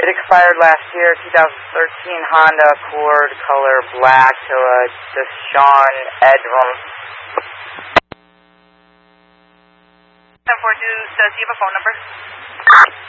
expired last year, 2013 Honda Accord, color black, to Deshaun Edrum. 742, does he have a phone number?